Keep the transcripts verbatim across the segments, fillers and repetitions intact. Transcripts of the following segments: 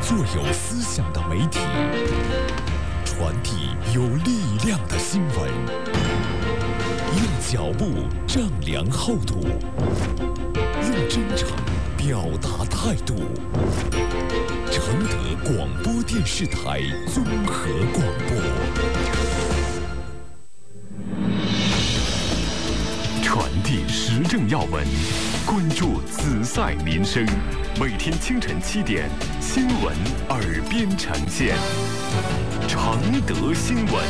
做有思想的媒体，传递有力量的新闻，用脚步丈量厚度，用真诚表达态度。承德广播电视台综合广播，传递时政要闻，关注紫赛民生。每天清晨七点，新闻耳边呈现。承德新闻。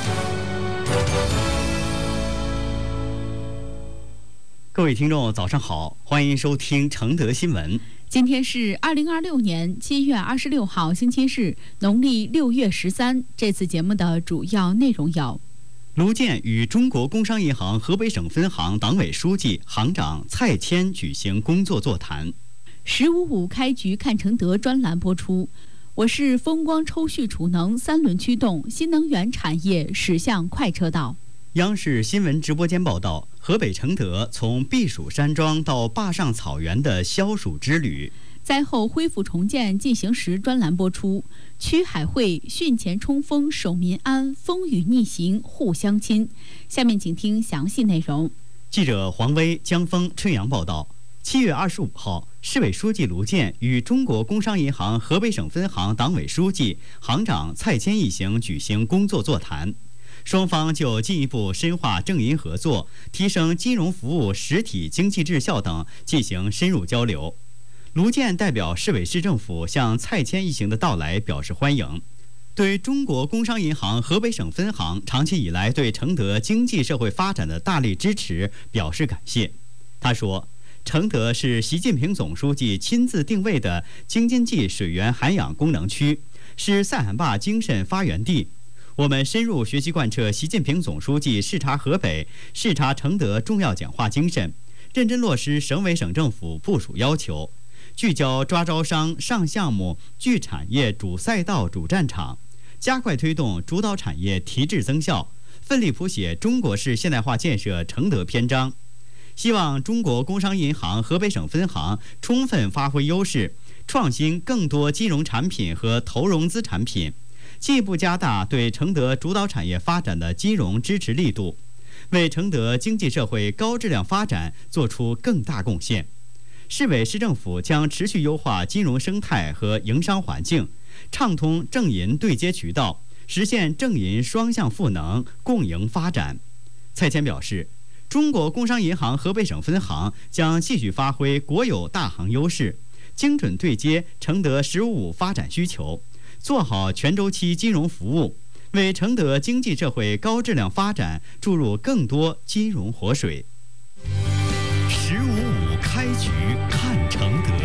各位听众，早上好，欢迎收听承德新闻。 今天是二零二六年七月二十六号，星期日，农历六月十三。这次节目的主要内容有： 卢健与中国工商银行河北省分行党委书记、行长蔡谦举行工作座谈。 十五五开局看承德专栏播出。我市风光抽蓄储能三轮驱动新能源产业驶向快车道。 央视新闻直播间报道，河北承德从避暑山庄到坝上草原的消暑之旅。 灾后恢复重建进行时专栏播出。区海会汛前冲锋守民安，风雨逆行护乡亲。下面请听详细内容。 记者黄威、江峰、春阳报道。七月二十五号，市委书记卢健与中国工商银行河北省分行党委书记、行长蔡谦一行举行工作座谈，双方就进一步深化政银合作、提升金融服务实体经济质效等进行深入交流。卢健代表市委市政府向蔡谦一行的到来表示欢迎，对中国工商银行河北省分行长期以来对承德经济社会发展的大力支持表示感谢。他说，承德是习近平总书记亲自定位的京津冀水源涵养功能区，是塞罕坝精神发源地。我们深入学习贯彻习近平总书记视察河北、视察承德重要讲话精神，认真落实省委省政府部署要求，聚焦抓招商、上项目、聚产业、主赛道、主战场，加快推动主导产业提质增效，奋力谱写中国式现代化建设承德篇章。希望中国工商银行河北省分行充分发挥优势，创新更多金融产品和投融资产品，进一步加大对承德主导产业发展的金融支持力度，为承德经济社会高质量发展做出更大贡献。市委市政府将持续优化金融生态和营商环境，畅通政银对接渠道，实现政银双向赋能，共赢发展。蔡谦表示，中国工商银行河北省分行将继续发挥国有大行优势，精准对接承德“十五五”发展需求，做好全周期金融服务，为承德经济社会高质量发展注入更多金融活水。 十五五开局看承德。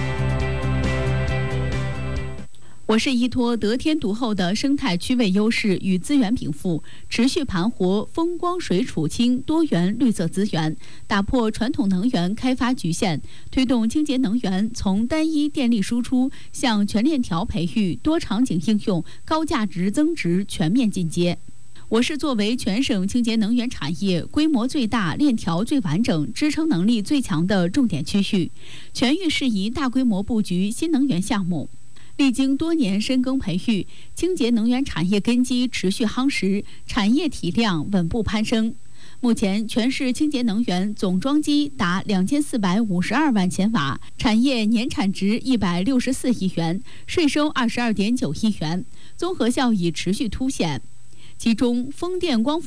我市依托得天独厚的生态区位优势与资源禀赋，持续盘活风光水储氢多元绿色资源，打破传统能源开发局限，推动清洁能源从单一电力输出向全链条培育、多场景应用、高价值增值全面进阶。我市作为全省清洁能源产业规模最大、链条最完整、支撑能力最强的重点区域，全域适宜大规模布局新能源项目。历经多年深耕培育，清洁能源产业根基持续夯实，产业体量稳步攀升。目前，全市清洁能源总装机达两千四百五十二万千瓦，产业年产值一百六十四亿元，税收二十二点九亿元，综合效益持续凸显。其中，风电光伏